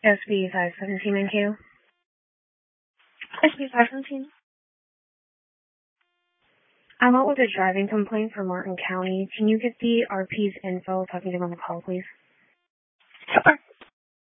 SB 517 in queue. SB 517. I'm out with a driving complaint for Martin County. Can you get the RP's info so I can give him a call, please? Sure.